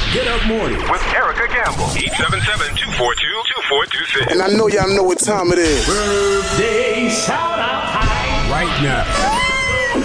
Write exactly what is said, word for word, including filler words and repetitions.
Get Up Morning with Erica Gamble. eight seven seven, two four two, two four two six. And I know y'all know what time it is. Birthday shout out time right now.